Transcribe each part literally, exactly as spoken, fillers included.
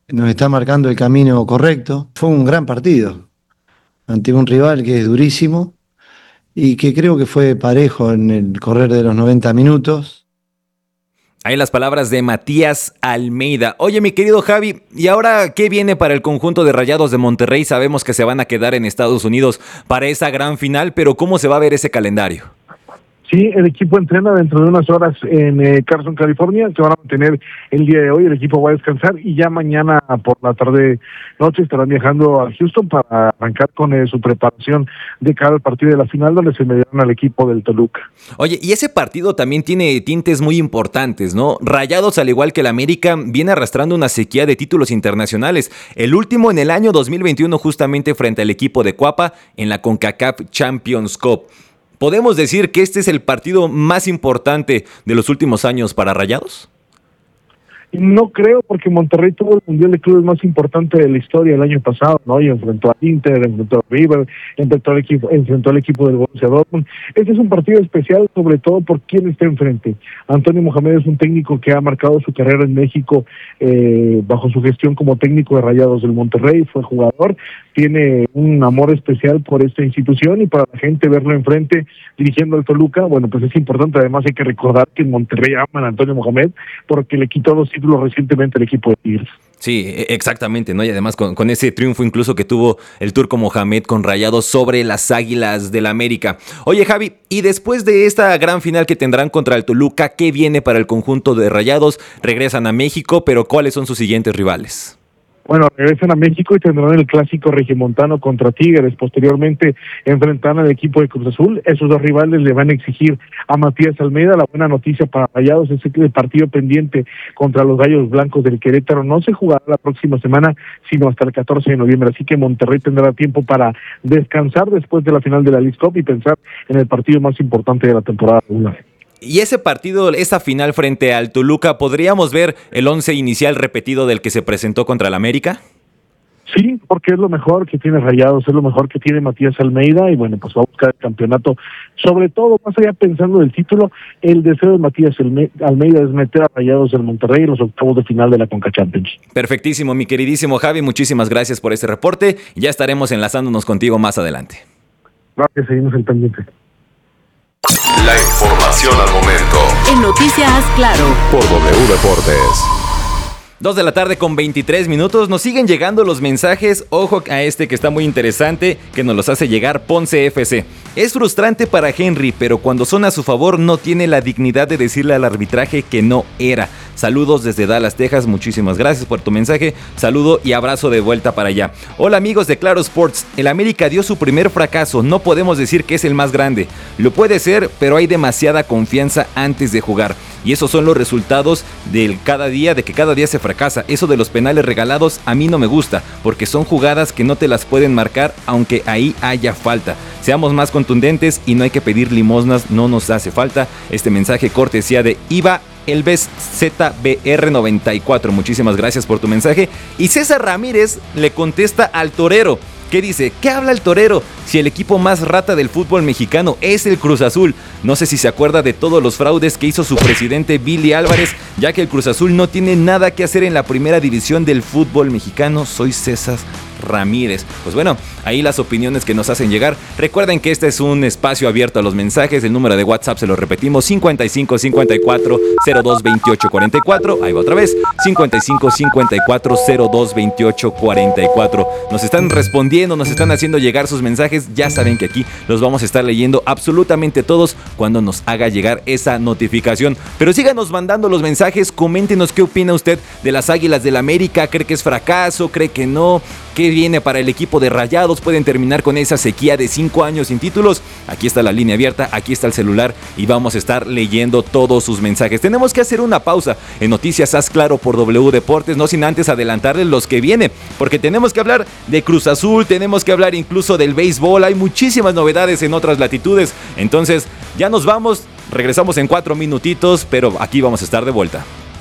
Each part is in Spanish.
nos está marcando el camino correcto. Fue un gran partido ante un rival que es durísimo y que creo que fue parejo en el correr de los noventa minutos. Ahí las palabras de Matías Almeida. Oye, mi querido Javi, ¿y ahora qué viene para el conjunto de Rayados de Monterrey? Sabemos que se van a quedar en Estados Unidos para esa gran final, pero ¿cómo se va a ver ese calendario? Sí, el equipo entrena dentro de unas horas en eh, Carson, California. Se van a mantener el día de hoy. El equipo va a descansar y ya mañana por la tarde noche estarán viajando a Houston para arrancar con eh, su preparación de cara al partido de la final, donde se medirán al equipo del Toluca. Oye, y ese partido también tiene tintes muy importantes, ¿no? Rayados, al igual que el América, viene arrastrando una sequía de títulos internacionales. El último en el año dos mil veintiuno, justamente frente al equipo de Cuapa en la CONCACAF Champions Cup. ¿Podemos decir que este es el partido más importante de los últimos años para Rayados? No creo, porque Monterrey tuvo el Mundial de Clubes más importante de la historia el año pasado, ¿no? Y enfrentó al Inter, enfrentó a River, enfrentó al equipo, enfrentó al equipo del Borussia Dortmund. Este es un partido especial, sobre todo por quién está enfrente. Antonio Mohamed es un técnico que ha marcado su carrera en México eh, bajo su gestión como técnico de Rayados del Monterrey, fue jugador, tiene un amor especial por esta institución y para la gente verlo enfrente dirigiendo al Toluca, bueno, pues es importante. Además hay que recordar que en Monterrey aman a Antonio Mohamed porque le quitó los títulos recientemente al equipo de Tigres. Sí, exactamente, ¿no? Y además con, con ese triunfo incluso que tuvo el turco Mohamed con Rayados sobre las Águilas del América. Oye, Javi, y después de esta gran final que tendrán contra el Toluca, ¿qué viene para el conjunto de Rayados? Regresan a México, pero ¿cuáles son sus siguientes rivales? Bueno, regresan a México y tendrán el clásico regiomontano contra Tigres. Posteriormente enfrentarán al equipo de Cruz Azul. Esos dos rivales le van a exigir a Matías Almeida. La buena noticia para Rayados es que el partido pendiente contra los Gallos Blancos del Querétaro no se jugará la próxima semana, sino hasta el catorce de noviembre. Así que Monterrey tendrá tiempo para descansar después de la final de la Leagues Cup y pensar en el partido más importante de la temporada regular. Y ese partido, esa final frente al Toluca, ¿podríamos ver el once inicial repetido del que se presentó contra el América? Sí, porque es lo mejor que tiene Rayados, es lo mejor que tiene Matías Almeida y bueno, pues va a buscar el campeonato. Sobre todo, más allá pensando del título, el deseo de Matías Almeida es meter a Rayados del Monterrey en los octavos de final de la Conca Champions. Perfectísimo, mi queridísimo Javi, muchísimas gracias por este reporte. Ya estaremos enlazándonos contigo más adelante. Gracias, seguimos el pendiente. La información al momento. En Noticias Claro. Por W Deportes. Dos de la tarde con veintitrés minutos. Nos siguen llegando los mensajes. Ojo a este que está muy interesante, que nos los hace llegar Ponce F C. Es frustrante para Henry, pero cuando son a su favor no tiene la dignidad de decirle al arbitraje que no era. Saludos desde Dallas, Texas. Muchísimas gracias por tu mensaje. Saludo y abrazo de vuelta para allá. Hola amigos de Claro Sports. El América dio su primer fracaso. No podemos decir que es el más grande. Lo puede ser, pero hay demasiada confianza antes de jugar. Y esos son los resultados del cada día, de que cada día se fracasa. Eso de los penales regalados a mí no me gusta, porque son jugadas que no te las pueden marcar aunque ahí haya falta. Seamos más contundentes y no hay que pedir limosnas, no nos hace falta. Este mensaje cortesía de Iva Elves Z B R noventa y cuatro. Muchísimas gracias por tu mensaje. Y César Ramírez le contesta al torero. ¿Qué dice? ¿Qué habla el torero? Si el equipo más rata del fútbol mexicano es el Cruz Azul. No sé si se acuerda de todos los fraudes que hizo su presidente Billy Álvarez, ya que el Cruz Azul no tiene nada que hacer en la primera división del fútbol mexicano. Soy César Ramírez. Pues bueno, ahí las opiniones que nos hacen llegar. Recuerden que este es un espacio abierto a los mensajes. El número de WhatsApp se lo repetimos: cincuenta y cinco cincuenta y cuatro cero dos veintiocho cuarenta y cuatro. Ahí va otra vez: cincuenta y cinco cincuenta y cuatro cero dos veintiocho cuarenta y cuatro. Nos están respondiendo, nos están haciendo llegar sus mensajes. Ya saben que aquí los vamos a estar leyendo absolutamente todos cuando nos haga llegar esa notificación. Pero síganos mandando los mensajes. Coméntenos qué opina usted de las Águilas del América. ¿Cree que es fracaso? ¿Cree que no? ¿Qué viene para el equipo de Rayados? ¿Pueden terminar con esa sequía de cinco años sin títulos? Aquí está la línea abierta, aquí está el celular y vamos a estar leyendo todos sus mensajes. Tenemos que hacer una pausa en Noticias Haz Claro por W Deportes, no sin antes adelantarles los que viene, porque tenemos que hablar de Cruz Azul, tenemos que hablar incluso del béisbol, hay muchísimas novedades en otras latitudes. Entonces ya nos vamos, regresamos en cuatro minutitos, pero aquí vamos a estar de vuelta.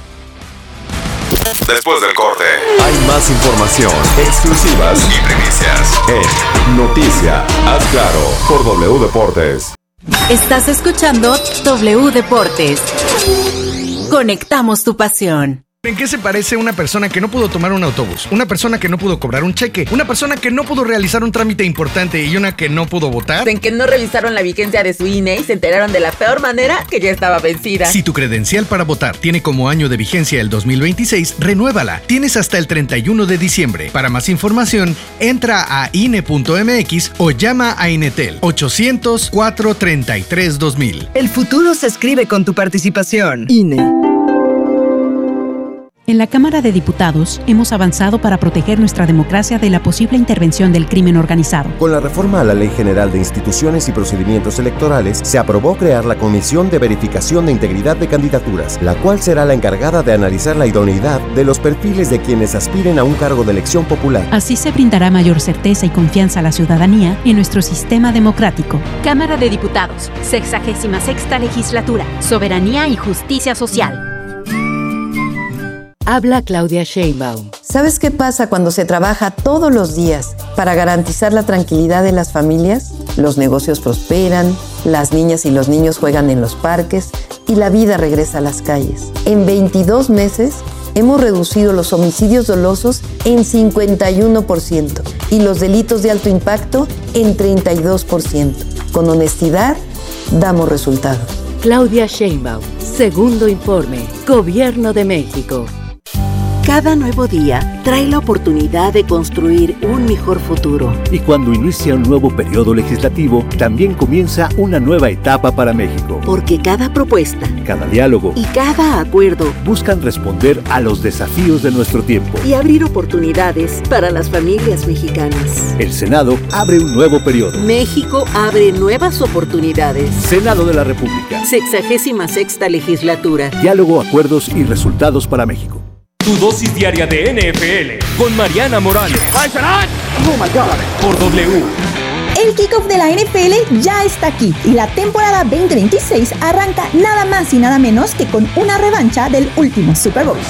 Después del corte, hay más información, exclusivas y primicias en Noticias Haz Claro por W Deportes. Estás escuchando W Deportes. Conectamos tu pasión. ¿En qué se parece una persona que no pudo tomar un autobús? Una persona que no pudo cobrar un cheque, una persona que no pudo realizar un trámite importante y una que no pudo votar. En que no revisaron la vigencia de su I N E y se enteraron de la peor manera que ya estaba vencida. Si tu credencial para votar tiene como año de vigencia el dos mil veintiséis, renuévala. Tienes hasta el treinta y uno de diciembre. Para más información, entra a I N E punto M X o llama a Inetel ochocientos, cuatrocientos treinta y tres, dos mil. El futuro se escribe con tu participación. I N E. En la Cámara de Diputados hemos avanzado para proteger nuestra democracia de la posible intervención del crimen organizado. Con la reforma a la Ley General de Instituciones y Procedimientos Electorales, se aprobó crear la Comisión de Verificación de Integridad de Candidaturas, la cual será la encargada de analizar la idoneidad de los perfiles de quienes aspiren a un cargo de elección popular. Así se brindará mayor certeza y confianza a la ciudadanía en nuestro sistema democrático. Cámara de Diputados, sexagésima sexta Legislatura, Soberanía y Justicia Social. Habla Claudia Sheinbaum. ¿Sabes qué pasa cuando se trabaja todos los días para garantizar la tranquilidad de las familias? Los negocios prosperan, las niñas y los niños juegan en los parques y la vida regresa a las calles. En veintidós meses hemos reducido los homicidios dolosos en cincuenta y uno por ciento y los delitos de alto impacto en treinta y dos por ciento. Con honestidad, damos resultados. Claudia Sheinbaum, segundo informe, Gobierno de México. Cada nuevo día trae la oportunidad de construir un mejor futuro. Y cuando inicia un nuevo periodo legislativo, también comienza una nueva etapa para México. Porque cada propuesta, cada diálogo y cada acuerdo buscan responder a los desafíos de nuestro tiempo y abrir oportunidades para las familias mexicanas. El Senado abre un nuevo periodo. México abre nuevas oportunidades. Senado de la República. Sexagésima sexta Legislatura. Diálogo, acuerdos y resultados para México. Tu dosis diaria de N F L con Mariana Morales. Oh my God. Por W. El kickoff de la N F L ya está aquí y la temporada veinte veintiséis arranca nada más y nada menos que con una revancha del último Super Bowl.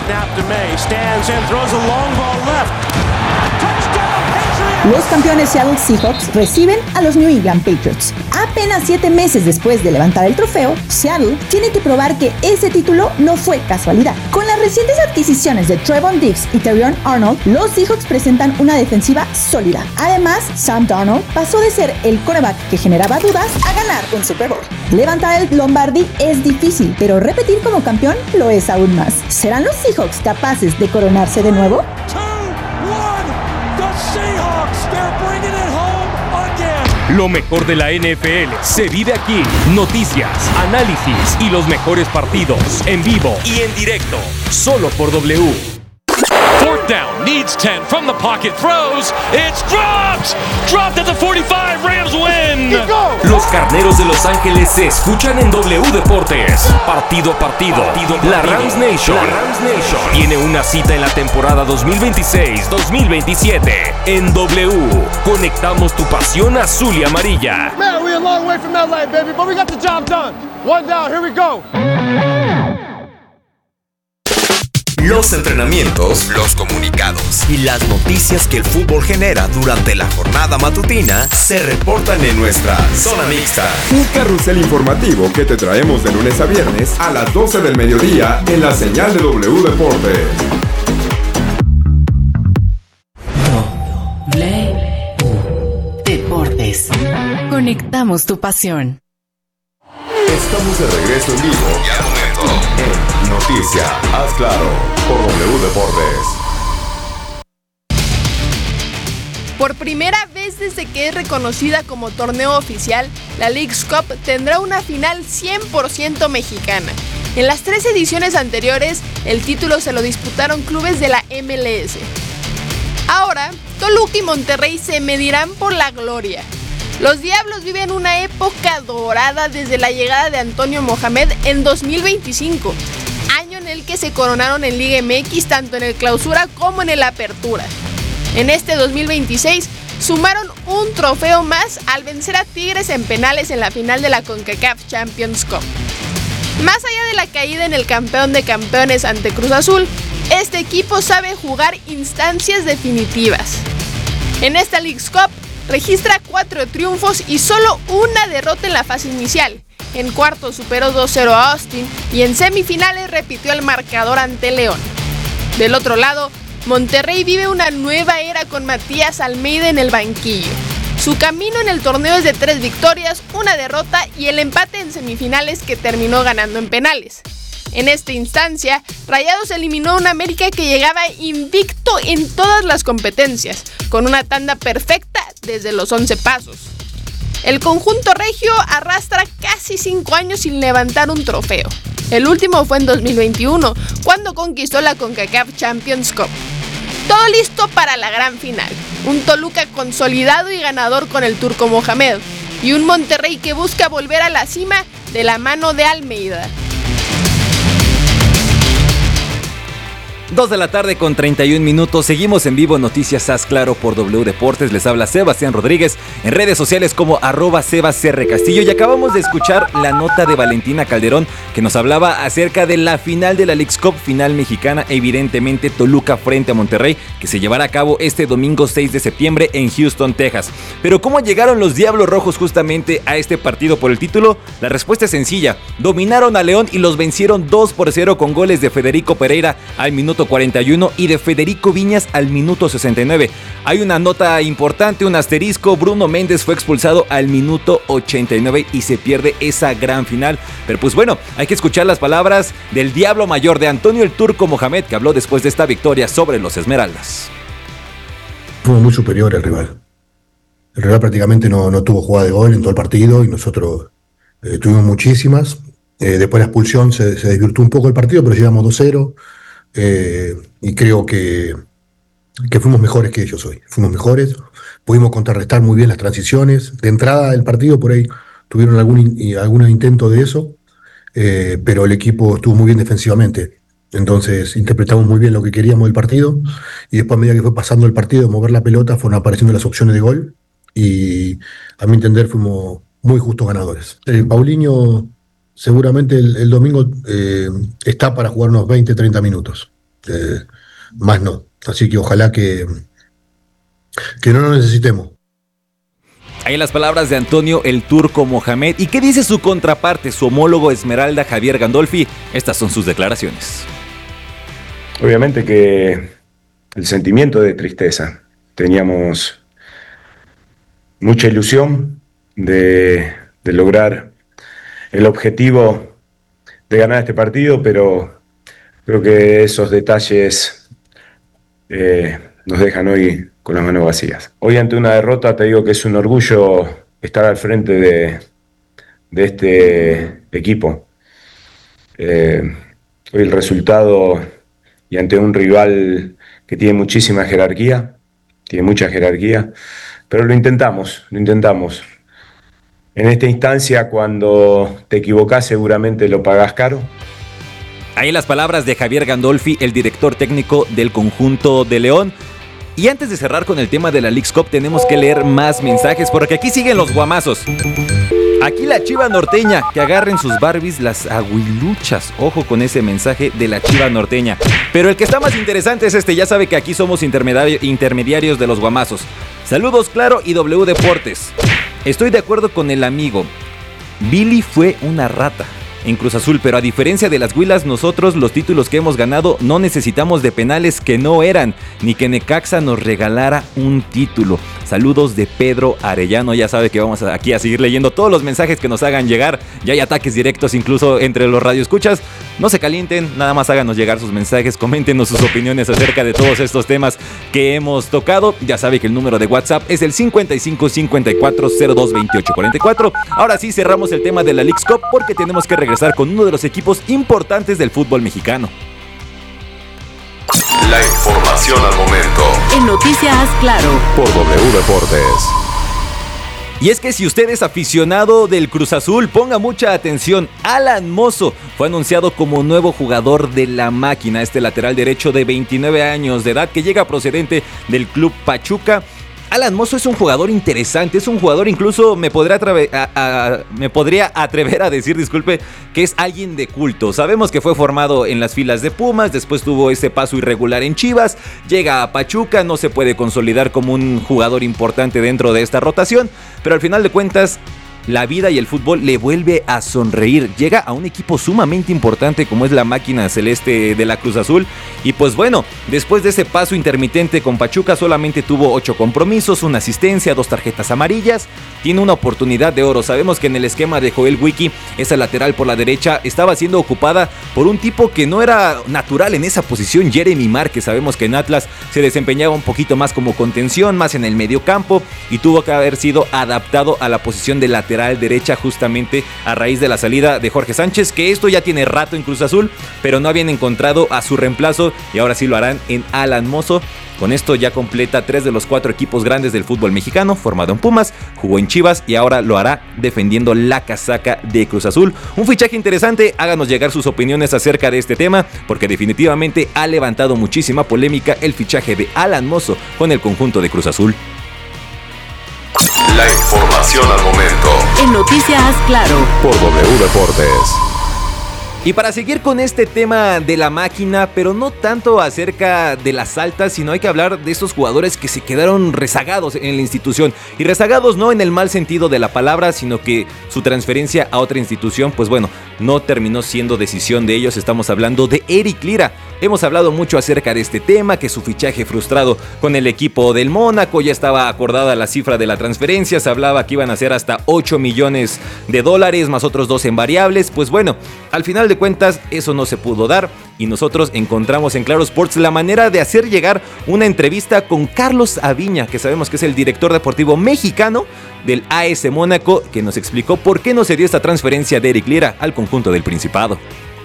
Los campeones Seattle Seahawks reciben a los New England Patriots. Apenas siete meses después de levantar el trofeo, Seattle tiene que probar que ese título no fue casualidad. Con las recientes adquisiciones de Trevon Diggs y Terrion Arnold, los Seahawks presentan una defensiva sólida. Además, Sam Darnold pasó de ser el quarterback que generaba dudas a ganar un Super Bowl. Levantar el Lombardi es difícil, pero repetir como campeón lo es aún más. ¿Serán los Seahawks capaces de coronarse de nuevo? Lo mejor de la N F L se vive aquí. Noticias, análisis y los mejores partidos en vivo y en directo. Solo por W. Fourth down, needs ten from the pocket, throws, it's dropped! Dropped at the forty-five, Rams win! Los Carneros de Los Ángeles se escuchan en W Deportes. Partido a partido, partido, partido. La Rams Nation, la Rams Nation tiene una cita en la temporada dos mil veintiséis dos mil veintisiete. En W, conectamos tu pasión azul y amarilla. Man, we're a long way from L A, baby, but we got the job done. One down, here we go. Los entrenamientos, los comunicados y las noticias que el fútbol genera durante la jornada matutina se reportan en nuestra Zona Mixta. Un carrusel informativo que te traemos de lunes a viernes a las doce del mediodía en la señal de W Deportes. W Deportes. Conectamos tu pasión. Estamos de regreso en vivo y al momento en Noticia, haz claro, por W Deportes. Por primera vez desde que es reconocida como torneo oficial, la Leagues Cup tendrá una final cien por ciento mexicana. En las tres ediciones anteriores, el título se lo disputaron clubes de la M L S. Ahora, Toluca y Monterrey se medirán por la gloria. Los Diablos viven una época dorada desde la llegada de Antonio Mohamed en dos mil veinticinco, año en el que se coronaron en Liga M X tanto en el Clausura como en el Apertura. En este dos mil veintiséis sumaron un trofeo más al vencer a Tigres en penales en la final de la CONCACAF Champions Cup. Más allá de la caída en el campeón de campeones ante Cruz Azul, este equipo sabe jugar instancias definitivas. En esta Leagues Cup registra cuatro triunfos y solo una derrota en la fase inicial. En cuartos superó dos cero a Austin y en semifinales repitió el marcador ante León. Del otro lado, Monterrey vive una nueva era con Matías Almeida en el banquillo. Su camino en el torneo es de tres victorias, una derrota y el empate en semifinales que terminó ganando en penales. En esta instancia, Rayados eliminó a un América que llegaba invicto en todas las competencias, con una tanda perfecta desde los once pasos. El conjunto regio arrastra casi cinco años sin levantar un trofeo. El último fue en dos mil veintiuno, cuando conquistó la CONCACAF Champions Cup. Todo listo para la gran final. Un Toluca consolidado y ganador con el turco Mohamed. Y un Monterrey que busca volver a la cima de la mano de Almeida. dos de la tarde con treinta y un minutos. Seguimos en vivo Noticias Haz Claro por W Deportes. Les habla Sebastián Rodríguez en redes sociales como arroba sebasr Castillo. Y acabamos de escuchar la nota de Valentina Calderón que nos hablaba acerca de la final de la Leagues Cup, final mexicana, evidentemente Toluca frente a Monterrey, que se llevará a cabo este domingo seis de septiembre en Houston, Texas. Pero ¿cómo llegaron los Diablos Rojos justamente a este partido por el título? La respuesta es sencilla. Dominaron a León y los vencieron dos por cero con goles de Federico Pereira al minuto cuarenta y uno y de Federico Viñas al minuto sesenta y nueve. Hay una nota importante, un asterisco: Bruno Méndez fue expulsado al minuto ochenta y nueve y se pierde esa gran final. Pero pues bueno, hay que escuchar las palabras del Diablo Mayor, de Antonio el Turco Mohamed, que habló después de esta victoria sobre los Esmeraldas. Fue muy superior el rival. El rival prácticamente no, no tuvo jugada de gol en todo el partido y nosotros eh, tuvimos muchísimas. Eh, después de la expulsión se, se desvirtuó un poco el partido, pero llegamos dos cero. Eh, y creo que, que fuimos mejores que ellos hoy. Fuimos mejores, pudimos contrarrestar muy bien las transiciones. De entrada del partido, por ahí tuvieron algún, algún intento de eso, eh, pero el equipo estuvo muy bien defensivamente. Entonces interpretamos muy bien lo que queríamos del partido, y después a medida que fue pasando el partido de mover la pelota fueron apareciendo las opciones de gol, y a mi entender fuimos muy justos ganadores. El Paulinho seguramente el, el domingo eh, está para jugar unos veinte, treinta minutos, eh, más no. Así que ojalá que, que no lo necesitemos. Ahí las palabras de Antonio el Turco Mohamed. ¿Y qué dice su contraparte, su homólogo Esmeralda, Javier Gandolfi? Estas son sus declaraciones. Obviamente que el sentimiento de tristeza. Teníamos mucha ilusión de, de lograr el objetivo de ganar este partido, pero creo que esos detalles eh, nos dejan hoy con las manos vacías. Hoy, ante una derrota, te digo que es un orgullo estar al frente de, de este equipo. Eh, hoy el resultado, y ante un rival que tiene muchísima jerarquía, tiene mucha jerarquía, pero lo intentamos, lo intentamos. En esta instancia, cuando te equivocás, seguramente lo pagás caro. Ahí las palabras de Javier Gandolfi, el director técnico del conjunto de León. Y antes de cerrar con el tema de la Leagues Cup, tenemos que leer más mensajes, porque aquí siguen los guamazos. Aquí la Chiva Norteña, que agarren sus Barbies las aguiluchas. Ojo con ese mensaje de la Chiva Norteña. Pero el que está más interesante es este. Ya sabe que aquí somos intermediari- intermediarios de los guamazos. Saludos, Claro y W Deportes. Estoy de acuerdo con el amigo. Billy fue una rata en Cruz Azul, pero a diferencia de las Huilas, nosotros los títulos que hemos ganado no necesitamos de penales que no eran, ni que Necaxa nos regalara un título. Saludos de Pedro Arellano. Ya sabe que vamos aquí a seguir leyendo todos los mensajes que nos hagan llegar. Ya hay ataques directos incluso entre los radioescuchas. No se calienten, nada más háganos llegar sus mensajes, coméntenos sus opiniones acerca de todos estos temas que hemos tocado. Ya sabe que el número de WhatsApp es el cincuenta y cinco cincuenta y cuatro cero dos veintiocho cuarenta y cuatro. Ahora sí cerramos el tema de la Leagues Cup, porque tenemos que regresar con uno de los equipos importantes del fútbol mexicano. La información al momento. En Noticias Claro por W Deportes. Y es que si usted es aficionado del Cruz Azul, ponga mucha atención. Alan Mozo fue anunciado como nuevo jugador de la máquina. Este lateral derecho de veintinueve años de edad que llega procedente del club Pachuca. Alan Mozo es un jugador interesante, es un jugador, incluso me podría, atreve, a, a, me podría atrever a decir, disculpe, que es alguien de culto. Sabemos que fue formado en las filas de Pumas, después tuvo ese paso irregular en Chivas, llega a Pachuca, no se puede consolidar como un jugador importante dentro de esta rotación, pero al final de cuentas la vida y el fútbol le vuelve a sonreír. Llega a un equipo sumamente importante como es la máquina celeste de la Cruz Azul. Y pues bueno, después de ese paso intermitente con Pachuca, solamente tuvo ocho compromisos, una asistencia, dos tarjetas amarillas. Tiene una oportunidad de oro. Sabemos que en el esquema de Joel Wiki, esa lateral por la derecha estaba siendo ocupada por un tipo que no era natural en esa posición, Jeremy Márquez. Sabemos que en Atlas se desempeñaba un poquito más como contención, más en el medio campo, y tuvo que haber sido adaptado a la posición de lateral derecha justamente a raíz de la salida de Jorge Sánchez, que esto ya tiene rato en Cruz Azul, pero no habían encontrado a su reemplazo y ahora sí lo harán en Alan Mozo. Con esto ya completa tres de los cuatro equipos grandes del fútbol mexicano, formado en Pumas, jugó en Chivas y ahora lo hará defendiendo la casaca de Cruz Azul. Un fichaje interesante, háganos llegar sus opiniones acerca de este tema, porque definitivamente ha levantado muchísima polémica el fichaje de Alan Mozo con el conjunto de Cruz Azul. La información al momento. En Noticias Claro. Por W Deportes. Y para seguir con este tema de la máquina, pero no tanto acerca de las altas, sino hay que hablar de estos jugadores que se quedaron rezagados en la institución. Y rezagados no en el mal sentido de la palabra, sino que su transferencia a otra institución, pues bueno, no terminó siendo decisión de ellos. Estamos hablando de Eric Lira. Hemos hablado mucho acerca de este tema, que su fichaje frustrado con el equipo del Mónaco, ya estaba acordada la cifra de la transferencia, se hablaba que iban a ser hasta ocho millones de dólares, más otros dos en variables. Pues bueno, al final de cuentas eso no se pudo dar y nosotros encontramos en Claro Sports la manera de hacer llegar una entrevista con Carlos Aviña, que sabemos que es el director deportivo mexicano del A S Mónaco, que nos explicó por qué no se dio esta transferencia de Eric Lira al conjunto del Principado.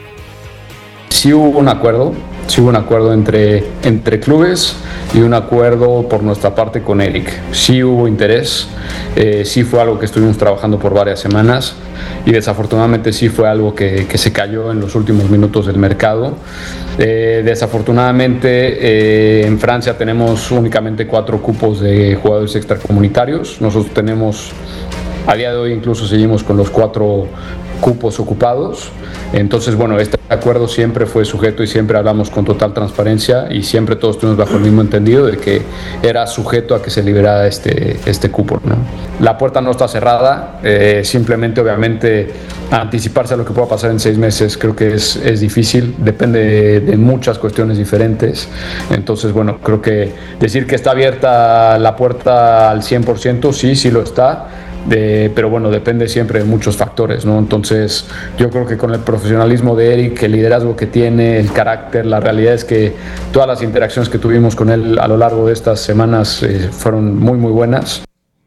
Sí hubo un acuerdo, sí hubo un acuerdo entre, entre clubes y un acuerdo por nuestra parte con Eric. Sí hubo interés, eh, sí fue algo que estuvimos trabajando por varias semanas y desafortunadamente sí fue algo que, que se cayó en los últimos minutos del mercado. Eh, desafortunadamente eh, en Francia tenemos únicamente cuatro cupos de jugadores extracomunitarios. Nosotros tenemos, a día de hoy incluso seguimos con los cuatro cupos ocupados. Entonces, bueno, este acuerdo siempre fue sujeto y siempre hablamos con total transparencia y siempre todos estuvimos bajo el mismo entendido de que era sujeto a que se liberara este, este cupo, ¿no? La puerta no está cerrada, eh, simplemente obviamente anticiparse a lo que pueda pasar en seis meses creo que es, es difícil, depende de, de muchas cuestiones diferentes. Entonces, bueno, creo que decir que está abierta la puerta al cien por ciento, sí, sí lo está. De, pero bueno, depende siempre de muchos factores, ¿no? Entonces yo creo que con el profesionalismo de Eric, el liderazgo que tiene, el carácter, la realidad es que todas las interacciones que tuvimos con él a lo largo de estas semanas eh, fueron muy muy buenas.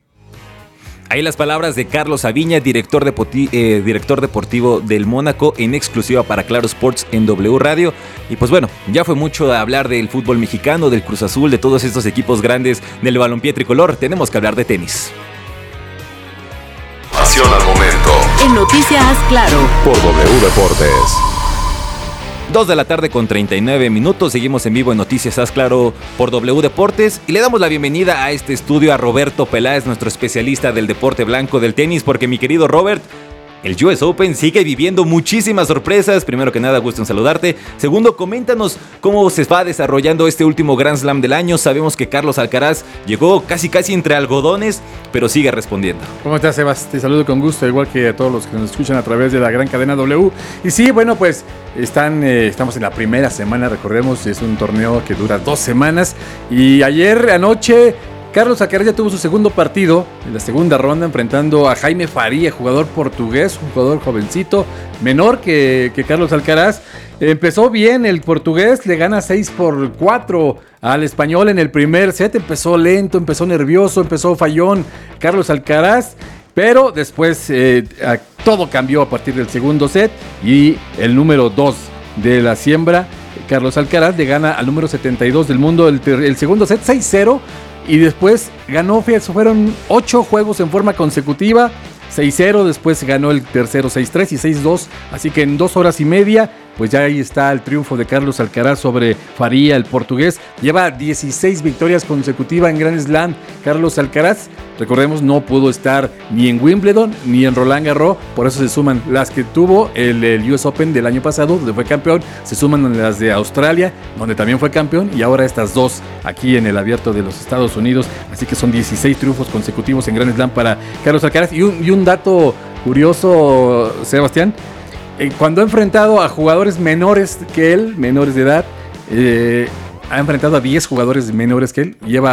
Ahí las palabras de Carlos Aviña, director, depoti- eh, director deportivo del Mónaco, en exclusiva para Claro Sports en W Radio. Y pues bueno, ya fue mucho de hablar del fútbol mexicano, del Cruz Azul, de todos estos equipos grandes del balompié tricolor. Tenemos que hablar de tenis. Al momento. En Noticias Claro. Por W Deportes. dos de la tarde con treinta y nueve minutos. Seguimos en vivo en Noticias Haz Claro por W Deportes. Y le damos la bienvenida a este estudio a Roberto Peláez, nuestro especialista del deporte blanco del tenis. Porque mi querido Robert, el U S Open sigue viviendo muchísimas sorpresas. Primero que nada, gusto en saludarte. Segundo, coméntanos cómo se va desarrollando este último Grand Slam del año. Sabemos que Carlos Alcaraz llegó casi casi entre algodones, pero sigue respondiendo. ¿Cómo estás, Sebas? Te saludo con gusto, igual que a todos los que nos escuchan a través de la gran cadena W. Y sí, bueno, pues están, eh, estamos en la primera semana, recordemos, es un torneo que dura dos semanas. Y ayer anoche Carlos Alcaraz ya tuvo su segundo partido en la segunda ronda, enfrentando a Jaime Faría, jugador portugués, un jugador jovencito, menor que, que Carlos Alcaraz. Empezó bien el portugués, le gana seis por cuatro al español en el primer set. Empezó lento, empezó nervioso, empezó fallón Carlos Alcaraz, pero después eh, a, todo cambió a partir del segundo set y el número dos de la siembra, Carlos Alcaraz, le gana al número setenta y dos del mundo el, ter- el segundo set seis cero. Y después ganó, fueron ocho juegos en forma consecutiva, seis cero, después ganó el tercero seis tres y seis dos, así que en dos horas y media pues ya ahí está el triunfo de Carlos Alcaraz sobre Faria, el portugués. Lleva dieciséis victorias consecutivas en Grand Slam. Carlos Alcaraz, recordemos, no pudo estar ni en Wimbledon ni en Roland Garros, por eso se suman las que tuvo el, el U S Open del año pasado, donde fue campeón, se suman las de Australia, donde también fue campeón, y ahora estas dos aquí en el Abierto de los Estados Unidos. Así que son dieciséis triunfos consecutivos en Grand Slam para Carlos Alcaraz. Y un, y un dato curioso, Sebastián, eh, cuando ha enfrentado a jugadores menores que él, menores de edad, eh, ha enfrentado a diez jugadores menores que él, lleva